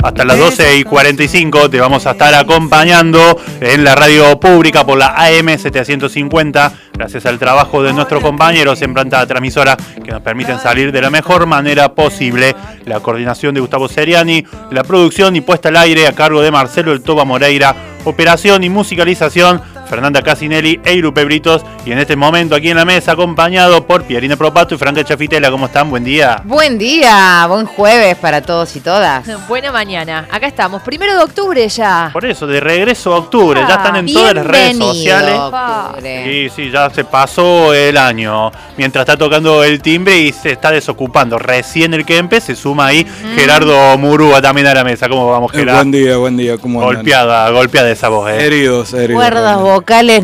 Hasta las 12:45 te vamos a estar acompañando en la radio pública por la AM 750, gracias al trabajo de nuestros compañeros en planta transmisora que nos permiten salir de la mejor manera posible. La coordinación de Gustavo Seriani, la producción y puesta al aire a cargo de Marcelo El Toba Moreira, operación y musicalización Fernanda Casinelli e Irupe Britos, y en este momento aquí en la mesa acompañado por Pierina Propato y Franca Chafitela. ¿Cómo están? Buen día. Buen día, buen jueves para todos y todas. Buena mañana, acá estamos, 1 de octubre ya. Por eso, de regreso a octubre, ya están en todas las redes sociales. Sí, ya se pasó el año. Mientras está tocando el timbre y se está desocupando recién el Kempe, se suma ahí Gerardo Murúa también a la mesa. ¿Cómo vamos, Gerardo? Buen día, ¿cómo andan? Golpeada esa voz, Heridos. Cuerdas vocales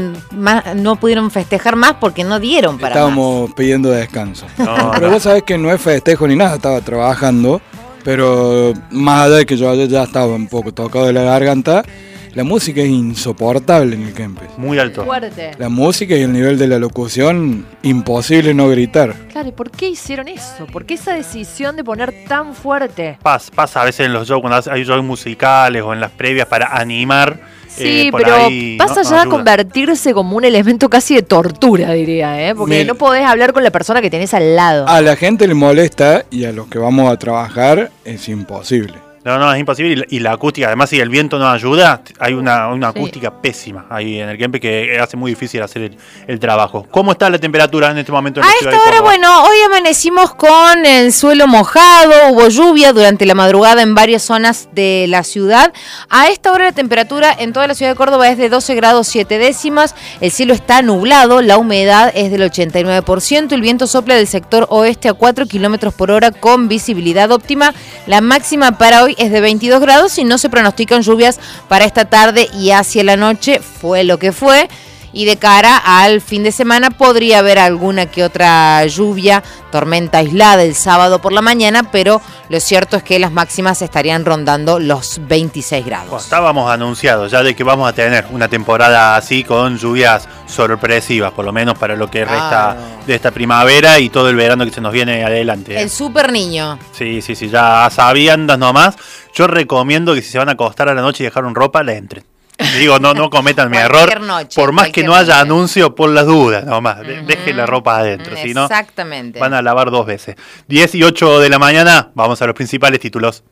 no pudieron festejar más porque no dieron para Estábamos más. pidiendo descanso. Pero vos sabés que no es festejo ni nada, estaba trabajando, pero más allá de que yo ya estaba un poco tocado de la garganta, la música es insoportable en el Kempes. Muy alto. Fuerte. La música y el nivel de la locución, imposible no gritar. Claro, ¿y por qué hicieron eso? ¿Por qué esa decisión de poner tan fuerte? Pasa a veces en los shows, cuando hay shows musicales o en las previas para animar. Sí, por pero ahí pasa ya a convertirse como un elemento casi de tortura, diría, ¿eh? Porque no podés hablar con la persona que tenés al lado. A la gente le molesta y a los que vamos a trabajar es imposible. No, es imposible. Y la acústica, además, si el viento no ayuda, hay una acústica pésima ahí en el Kempe que hace muy difícil hacer el trabajo. ¿Cómo está la temperatura en este momento en la ciudad de Córdoba? A esta hora, bueno, hoy amanecimos con el suelo mojado, hubo lluvia durante la madrugada en varias zonas de la ciudad. A esta hora la temperatura en toda la ciudad de Córdoba es de 12 grados 7 décimas, el cielo está nublado, la humedad es del 89%, el viento sopla del sector oeste a 4 kilómetros por hora con visibilidad óptima, la máxima para hoy es de 22 grados y no se pronostican lluvias para esta tarde y hacia la noche. Fue lo que fue. Y de cara al fin de semana podría haber alguna que otra lluvia, tormenta aislada el sábado por la mañana, pero lo cierto es que las máximas estarían rondando los 26 grados. Bueno, estábamos anunciados ya de que vamos a tener una temporada así con lluvias sorpresivas, por lo menos para lo que resta de esta primavera y todo el verano que se nos viene adelante. El super niño. Sí, ya sabiendas nomás. Yo recomiendo que si se van a acostar a la noche y dejaron ropa, la entren. Digo, no cometan mi error. Noche, por más que no haya anuncio, por las dudas nomás. Dejen la ropa adentro. Si no, exactamente. Van a lavar 2 veces. 10 y 8 de la mañana, vamos a los principales títulos.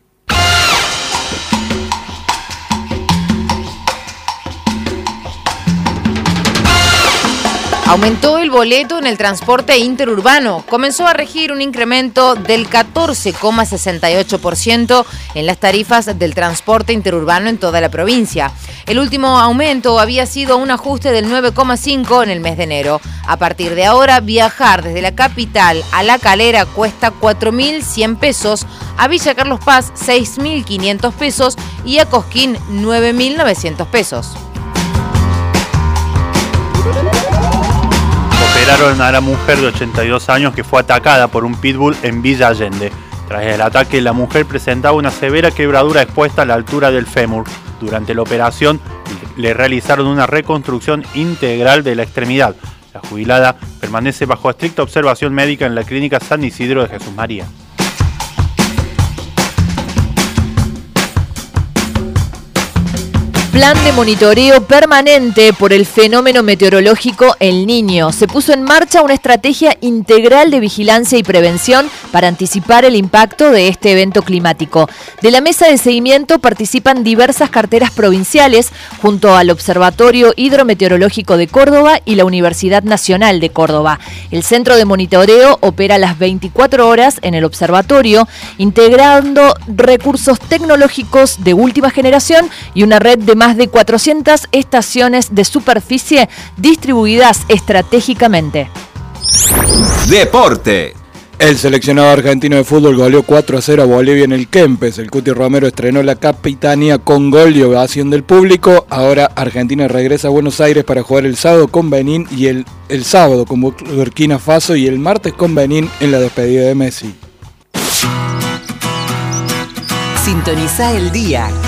Aumentó el boleto en el transporte interurbano. Comenzó a regir un incremento del 14,68% en las tarifas del transporte interurbano en toda la provincia. El último aumento había sido un ajuste del 9,5% en el mes de enero. A partir de ahora, viajar desde la capital a La Calera cuesta 4.100 pesos, a Villa Carlos Paz 6.500 pesos y a Cosquín 9.900 pesos. Operaron a la mujer de 82 años que fue atacada por un pitbull en Villa Allende. Tras el ataque, la mujer presentaba una severa quebradura expuesta a la altura del fémur. Durante la operación, le realizaron una reconstrucción integral de la extremidad. La jubilada permanece bajo estricta observación médica en la clínica San Isidro de Jesús María. Plan de monitoreo permanente por el fenómeno meteorológico El Niño. Se puso en marcha una estrategia integral de vigilancia y prevención para anticipar el impacto de este evento climático. De la mesa de seguimiento participan diversas carteras provinciales junto al Observatorio Hidrometeorológico de Córdoba y la Universidad Nacional de Córdoba. El centro de monitoreo opera las 24 horas en el observatorio, integrando recursos tecnológicos de última generación y una red de más de 400 estaciones de superficie distribuidas estratégicamente. Deporte. El seleccionado argentino de fútbol goleó 4-0 a Bolivia en el Kempes. El Cuti Romero estrenó la capitanía con gol y ovación del público. Ahora Argentina regresa a Buenos Aires para jugar el sábado con Benín y el sábado con Burkina Faso y el martes con Benín en la despedida de Messi. Sintoniza el día